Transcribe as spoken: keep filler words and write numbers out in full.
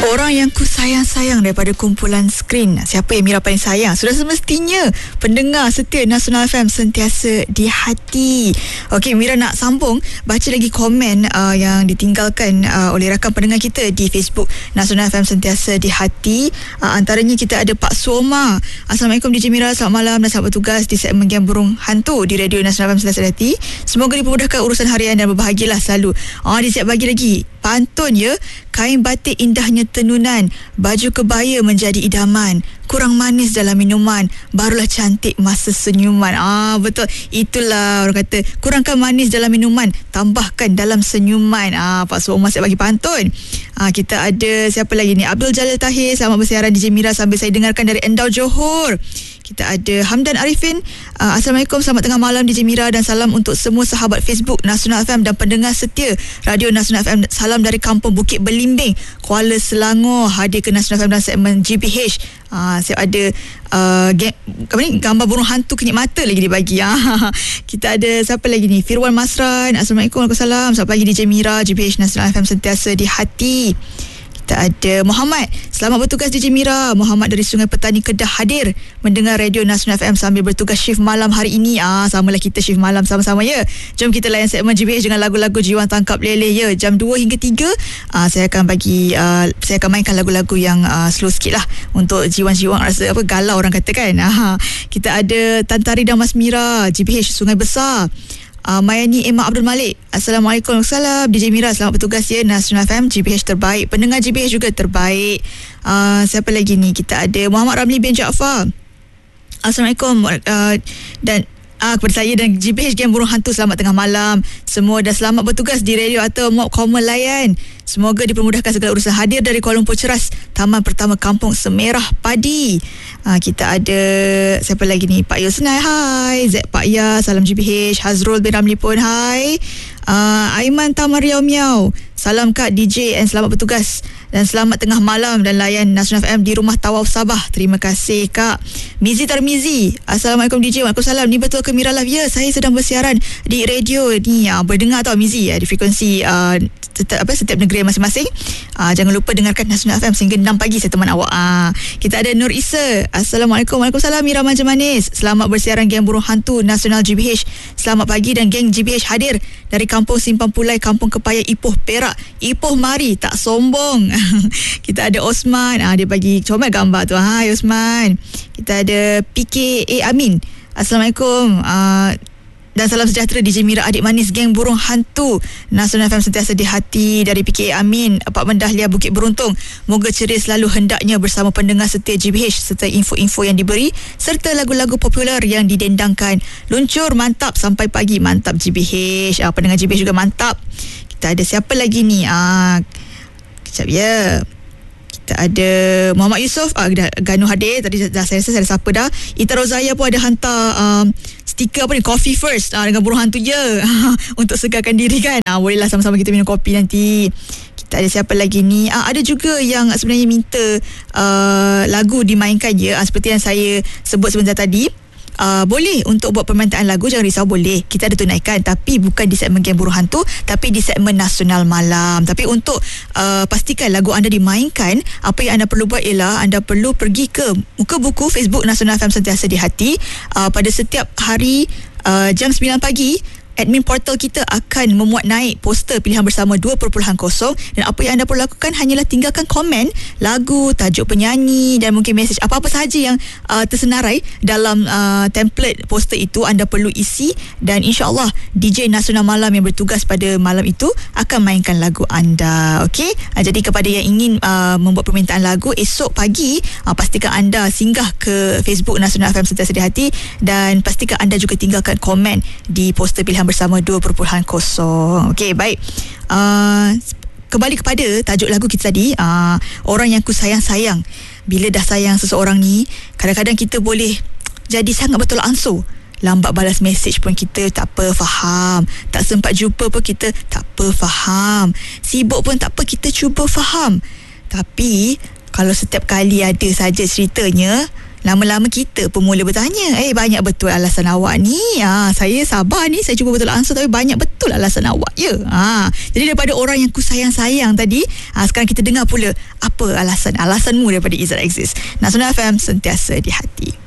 Orang yang ku sayang-sayang daripada kumpulan skrin. Siapa yang Mira paling sayang? Sudah semestinya pendengar setia Nasional F M sentiasa di hati. Okey, Mira nak sambung baca lagi komen uh, yang ditinggalkan uh, oleh rakan pendengar kita di Facebook Nasional F M sentiasa di hati. Uh, antaranya kita ada Pak Suoma. Assalamualaikum D J Mira, selamat malam dan selamat bertugas di segmen Game Burung Hantu di Radio Nasional F M sentiasa di hati. Semoga dipermudahkan urusan harian dan berbahagialah selalu. Ah, dia siap bagi lagi pantun ya. Kain batik indahnya tenunan, baju kebaya menjadi idaman, kurang manis dalam minuman, barulah cantik masa senyuman. Ah, betul, itulah orang kata, kurangkan manis dalam minuman, tambahkan dalam senyuman. Ah, Pak Suoma siap bagi pantun. Ah, kita ada siapa lagi ni? Abdul Jalil Tahir, selamat bersiaran D J Mira sambil saya dengarkan dari Endau Johor. Kita ada Hamdan Arifin. uh, Assalamualaikum, selamat tengah malam D J Mira dan salam untuk semua sahabat Facebook Nasional F M dan pendengar setia Radio Nasional F M. Salam dari Kampung Bukit Belimbing, Kuala Selangor, hadir ke Nasional F M dan segmen G B H. uh, Siap ada uh, ge- apa ni? gambar burung hantu kenyit mata lagi dibagi. uh. Kita ada siapa lagi ni? Firwan Masran. Assalamualaikum, Waalaikumsalam. Selamat pagi D J Mira, G B H Nasional F M sentiasa di hati. Kita ada Muhammad. Selamat bertugas D J Mira. Muhammad dari Sungai Petani Kedah hadir mendengar Radio Nasional F M sambil bertugas shift malam hari ini. Ah, samalah kita shift malam sama-sama ya. Jom kita layan segmen G B H dengan lagu-lagu jiwang tangkap leleh ya. Jam dua hingga tiga ah, saya akan bagi uh, saya akan mainkan lagu-lagu yang uh, slow sikit lah untuk jiwang-jiwang rasa apa galau orang kata kan. Ah, kita ada Tantari dan Mas Mira, G B H Sungai Besar. Uh, Mayani Emma Abdul Malik. Assalamualaikum, Waalaikumsalam. D J Mira, selamat bertugas ya. Nasional F M, G B H terbaik. Pendengar G B H juga terbaik. uh, Siapa lagi ni? Kita ada Muhammad Ramli bin Jaafar. Assalamualaikum. uh, Dan Ah, kepada saya dan G B H Game Burung Hantu, selamat tengah malam. Semua dah selamat bertugas di radio atau mob common layan. Semoga dipermudahkan segala urusan. Hadir dari Kuala Lumpur Ceras, Taman Pertama Kampung Semerah Padi. ah, Kita ada siapa lagi ni? Pak Yosnai, hai. Z Pak Ya, salam G B H. Hazrul bin Ramli pun, hai. uh, Aiman Tamar Riau Miau, salam Kak D J and selamat bertugas. Dan selamat tengah malam dan layan Nasional F M di Rumah Tawaf Sabah. Terima kasih Kak. Mizi Tarmizi, Assalamualaikum D J. Waalaikumsalam. Ni betul ke Mira Live? Ya, saya sedang bersiaran di radio ni. uh, Berdengar tau Mizi, uh, di frekuensi uh, setiap, apa, setiap negeri masing-masing. uh, Jangan lupa dengarkan Nasional F M sehingga enam pagi saya teman awak. uh, Kita ada Nur Isa. Assalamualaikum. Waalaikumsalam Mira Manja Manis. Selamat bersiaran Geng Burung Hantu Nasional G B H. Selamat pagi dan geng G B H hadir dari Kampung Simpang Pulai, Kampung Kepaya, Ipoh, Perak. Ipoh mari, tak sombong. Kita ada Osman. ah, Dia bagi comel gambar tu. Hai Osman. Kita ada P K A Amin. Assalamualaikum. uh, Dan salam sejahtera D J Mira, adik manis Geng Burung Hantu Nasional F M sentiasa di hati. Dari P K A Amin, Apartmen Dahlia, Bukit Beruntung. Moga ceria selalu hendaknya bersama pendengar setia G B H serta info-info yang diberi serta lagu-lagu popular yang didendangkan. Luncur mantap sampai pagi. Mantap G B H. ah, Pendengar G B H juga mantap. Kita ada siapa lagi ni? Ah, Sekejap ya. Kita ada Muhammad Yusof. ah, Ganu hadir. Tadi dah saya rasa saya ada siapa dah. Ita Rozaya pun ada hantar um, stiker apa ni, coffee first ah, dengan burung hantu je. Untuk segarkan diri kan. ah, Bolehlah sama-sama kita minum kopi nanti. Kita ada siapa lagi ni? ah, Ada juga yang sebenarnya minta uh, lagu dimainkan je. ah, Seperti yang saya sebut sebentar tadi. Uh, boleh untuk buat permintaan lagu, jangan risau, boleh, kita ada tunaikan, tapi bukan di segmen Geng Burung Hantu, tapi di segmen Nasional Malam. Tapi untuk uh, pastikan lagu anda dimainkan, apa yang anda perlu buat ialah anda perlu pergi ke muka buku Facebook Nasional F M sentiasa di hati. uh, pada setiap hari uh, jam sembilan pagi, admin portal kita akan memuat naik poster pilihan bersama dua titik kosong, dan apa yang anda perlu lakukan hanyalah tinggalkan komen lagu, tajuk penyanyi dan mungkin mesej apa-apa sahaja yang uh, tersenarai dalam uh, template poster itu anda perlu isi, dan insya-Allah D J Nasional Malam yang bertugas pada malam itu akan mainkan lagu anda. Okey, uh, jadi kepada yang ingin uh, membuat permintaan lagu esok pagi, uh, pastikan anda singgah ke Facebook Nasional F M sentiasa di hati dan pastikan anda juga tinggalkan komen di poster pilihan bersama dua titik kosong. Okey, baik. Uh, kembali kepada tajuk lagu kita tadi, uh, orang yang ku sayang-sayang. Bila dah sayang seseorang ni, kadang-kadang kita boleh jadi sangat betul ansur. Lambat balas mesej pun kita tak apa, faham. Tak sempat jumpa pun kita tak apa, faham. Sibuk pun tak apa, kita cuba faham. Tapi kalau setiap kali ada saja ceritanya, lama-lama kita pun mula bertanya, eh banyak betul alasan awak ni. Ha, saya sabar ni, saya cuba betul answer tapi banyak betul alasan awak. Ya. Ha, jadi daripada orang yang ku sayang-sayang tadi, ha, sekarang kita dengar pula apa alasan alasanmu daripada Izzat Aziz. Nasional F M, sentiasa di hati.